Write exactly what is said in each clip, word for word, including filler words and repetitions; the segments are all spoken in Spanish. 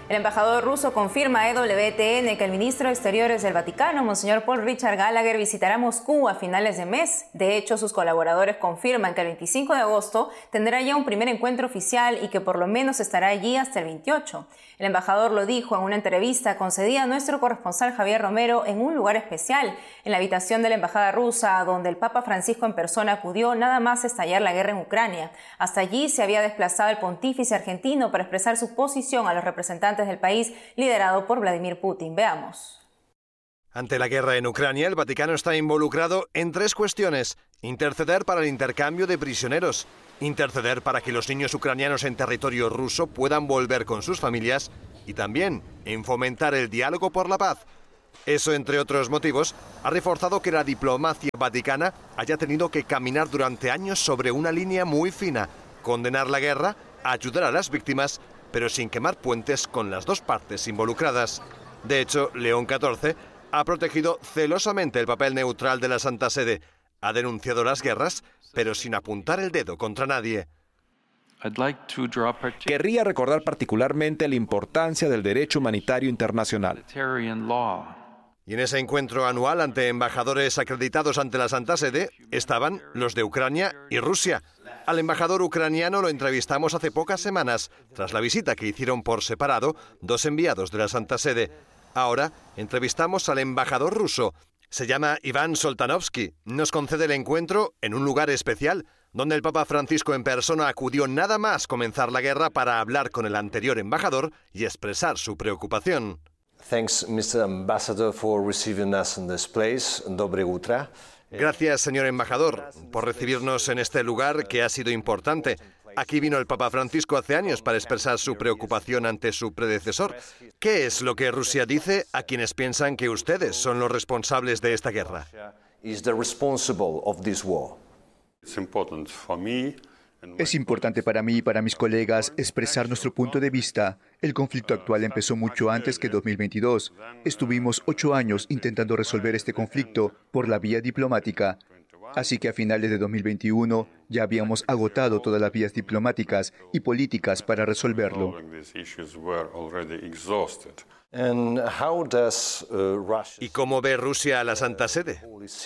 El embajador ruso confirma a E W T N que el ministro de Exteriores del Vaticano, Monseñor Paul Richard Gallagher, visitará Moscú a finales de mes. De hecho, sus colaboradores confirman que el veinticinco de agosto tendrá ya un primer encuentro oficial y que por lo menos estará allí hasta el veintiocho. El embajador lo dijo en una entrevista concedida a nuestro corresponsal Javier Romero en un lugar especial, en la habitación de la embajada rusa, donde el Papa Francisco en persona acudió nada más estallar la guerra en Ucrania. Hasta allí se había desplazado el pontífice argentino para expresar su posición a los representantes del país liderado por Vladimir Putin. Veamos. Ante la guerra en Ucrania, el Vaticano está involucrado en tres cuestiones: interceder para el intercambio de prisioneros, interceder para que los niños ucranianos en territorio ruso puedan volver con sus familias y también en fomentar el diálogo por la paz. Eso, entre otros motivos, ha reforzado que la diplomacia vaticana haya tenido que caminar durante años sobre una línea muy fina: condenar la guerra, ayudar a las víctimas, pero sin quemar puentes con las dos partes involucradas. De hecho, León catorce ha protegido celosamente el papel neutral de la Santa Sede. Ha denunciado las guerras, pero sin apuntar el dedo contra nadie. Querría recordar particularmente la importancia del derecho humanitario internacional. Y en ese encuentro anual ante embajadores acreditados ante la Santa Sede estaban los de Ucrania y Rusia. Al embajador ucraniano lo entrevistamos hace pocas semanas, tras la visita que hicieron por separado dos enviados de la Santa Sede. Ahora entrevistamos al embajador ruso. Se llama Iván Soltanovsky. Nos concede el encuentro en un lugar especial, donde el Papa Francisco en persona acudió nada más comenzar la guerra para hablar con el anterior embajador y expresar su preocupación. Thanks, mister Ambassador, for receiving us in this place. Dobre utra. Gracias, señor embajador, por recibirnos en este lugar que ha sido importante. Aquí vino el Papa Francisco hace años para expresar su preocupación ante su predecesor. ¿Qué es lo que Rusia dice a quienes piensan que ustedes son los responsables de esta guerra? Es importante para mí y para mis colegas expresar nuestro punto de vista. El conflicto actual empezó mucho antes que dos mil veintidós. Estuvimos ocho años intentando resolver este conflicto por la vía diplomática. Así que a finales de dos mil veintiuno ya habíamos agotado todas las vías diplomáticas y políticas para resolverlo. ¿Y cómo ve Rusia a la Santa Sede?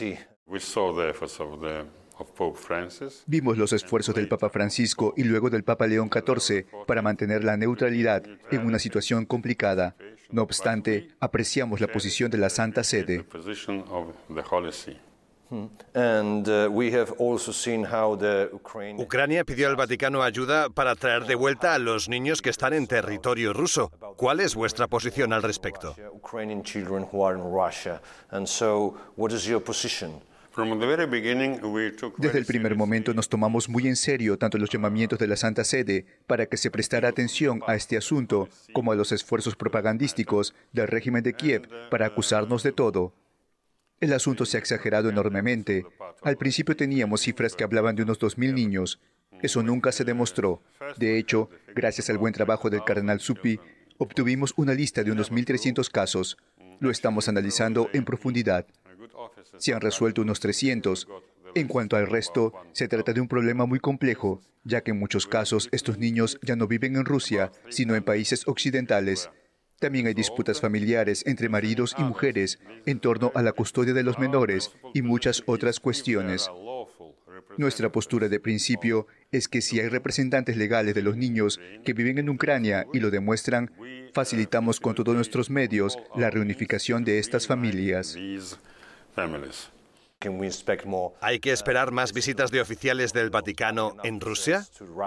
Vimos los esfuerzos del Papa Francisco y luego del Papa León catorce para mantener la neutralidad en una situación complicada. No obstante, apreciamos la posición de la Santa Sede. Ucrania pidió al Vaticano ayuda para traer de vuelta a los niños que están en territorio ruso. ¿Cuál es vuestra posición al respecto? Desde el primer momento nos tomamos muy en serio tanto los llamamientos de la Santa Sede para que se prestara atención a este asunto como a los esfuerzos propagandísticos del régimen de Kiev para acusarnos de todo. El asunto se ha exagerado enormemente. Al principio teníamos cifras que hablaban de unos dos mil niños. Eso nunca se demostró. De hecho, gracias al buen trabajo del cardenal Zuppi, obtuvimos una lista de unos mil trescientos casos. Lo estamos analizando en profundidad. Se han resuelto unos trescientos. En cuanto al resto, se trata de un problema muy complejo, ya que en muchos casos estos niños ya no viven en Rusia, sino en países occidentales. También hay disputas familiares entre maridos y mujeres en torno a la custodia de los menores y muchas otras cuestiones. Nuestra postura de principio es que si hay representantes legales de los niños que viven en Ucrania y lo demuestran, facilitamos con todos nuestros medios la reunificación de estas familias. ¿Hay que esperar más visitas de oficiales del Vaticano en Rusia?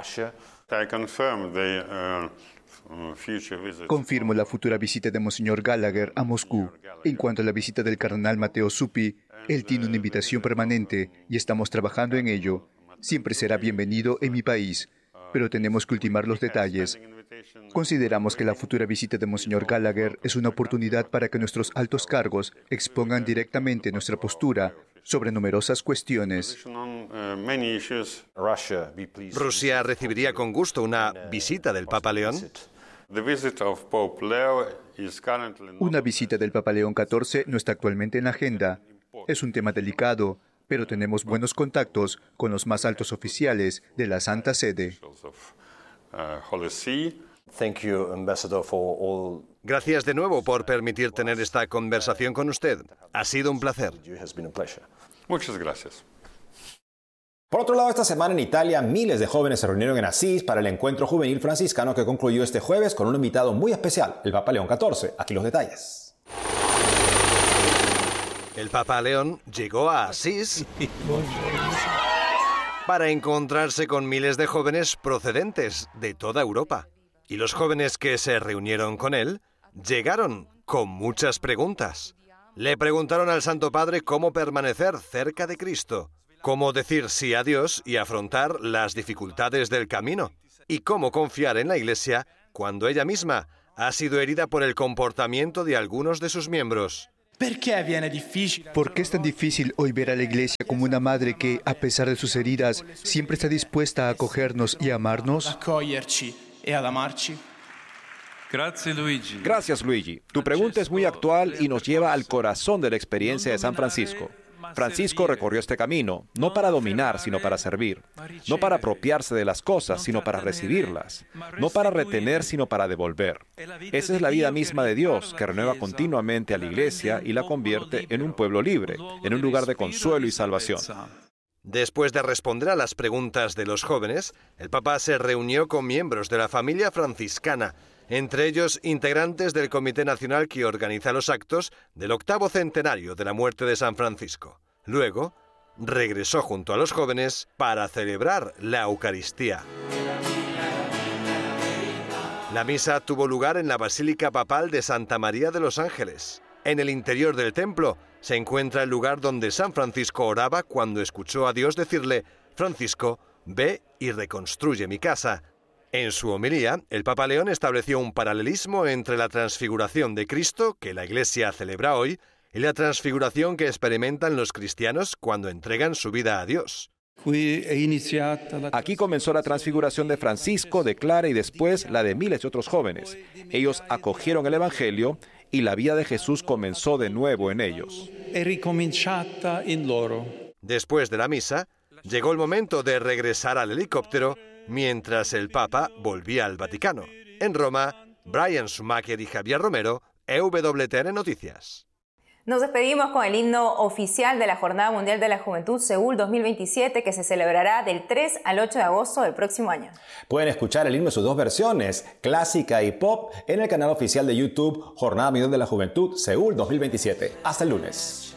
Confirmo la futura visita de Monseñor Gallagher a Moscú. En cuanto a la visita del cardenal Matteo Zuppi, él tiene una invitación permanente y estamos trabajando en ello. Siempre será bienvenido en mi país, pero tenemos que ultimar los detalles. Consideramos que la futura visita de Monseñor Gallagher es una oportunidad para que nuestros altos cargos expongan directamente nuestra postura sobre numerosas cuestiones. ¿Rusia recibiría con gusto una visita del Papa León? Una visita del Papa León catorce no está actualmente en la agenda. Es un tema delicado, pero tenemos buenos contactos con los más altos oficiales de la Santa Sede. Thank you, Ambassador, for all... Gracias de nuevo por permitir tener esta conversación con usted. Ha sido un placer. Muchas gracias. Por otro lado, esta semana en Italia, miles de jóvenes se reunieron en Asís para el encuentro juvenil franciscano que concluyó este jueves con un invitado muy especial, el Papa León catorce. Aquí los detalles. El Papa León llegó a Asís para encontrarse con miles de jóvenes procedentes de toda Europa. Y los jóvenes que se reunieron con él llegaron con muchas preguntas. Le preguntaron al Santo Padre cómo permanecer cerca de Cristo, cómo decir sí a Dios y afrontar las dificultades del camino, y cómo confiar en la Iglesia cuando ella misma ha sido herida por el comportamiento de algunos de sus miembros. ¿Por qué es tan difícil hoy ver a la Iglesia como una madre que, a pesar de sus heridas, siempre está dispuesta a acogernos y amarnos? Gracias, Luigi. Tu pregunta es muy actual y nos lleva al corazón de la experiencia de San Francisco. Francisco recorrió este camino, no para dominar, sino para servir. No para apropiarse de las cosas, sino para recibirlas. No para retener, sino para devolver. Esa es la vida misma de Dios, que renueva continuamente a la Iglesia y la convierte en un pueblo libre, en un lugar de consuelo y salvación. Después de responder a las preguntas de los jóvenes, el Papa se reunió con miembros de la familia franciscana, entre ellos integrantes del Comité Nacional que organiza los actos del octavo centenario de la muerte de San Francisco. Luego, regresó junto a los jóvenes para celebrar la Eucaristía. La misa tuvo lugar en la Basílica Papal de Santa María de los Ángeles. En el interior del templo se encuentra el lugar donde San Francisco oraba cuando escuchó a Dios decirle: Francisco, ve y reconstruye mi casa. En su homilía, el Papa León estableció un paralelismo entre la transfiguración de Cristo, que la Iglesia celebra hoy, y la transfiguración que experimentan los cristianos cuando entregan su vida a Dios. Aquí comenzó la transfiguración de Francisco, de Clara y después la de miles de otros jóvenes. Ellos acogieron el Evangelio y la vida de Jesús comenzó de nuevo en ellos. Después de la misa, llegó el momento de regresar al helicóptero mientras el Papa volvía al Vaticano. En Roma, Brian Schumacher y Javier Romero, E W T N Noticias. Nos despedimos con el himno oficial de la Jornada Mundial de la Juventud Seúl dos mil veintisiete, que se celebrará del tres al ocho de agosto del próximo año. Pueden escuchar el himno en sus dos versiones, clásica y pop, en el canal oficial de YouTube Jornada Mundial de la Juventud Seúl dos mil veintisiete. Hasta el lunes.